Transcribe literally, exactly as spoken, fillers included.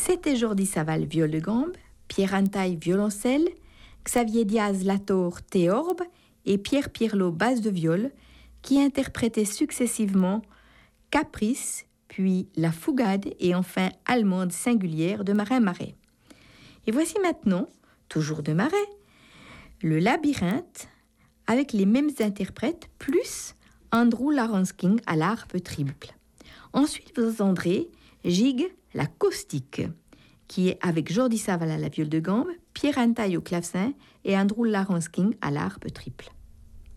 C'était Jordi Saval, viol de gambe, Pierre Antaille, violoncelle, Xavier Diaz, lator, théorbe et Pierre Pirlot, basse de viol, qui interprétaient successivement Caprice, puis La Fougade et enfin Allemande singulière de Marin Marais. Et voici maintenant, toujours de Marais, le Labyrinthe avec les mêmes interprètes plus Andrew Lawrence-King à la harpe triple. Ensuite, vous entendrez Gigue, la caustique, qui est avec Jordi Saval à la viole de gambe, Pierre Antaille au clavecin et Andrew Lawrence-King à la harpe triple.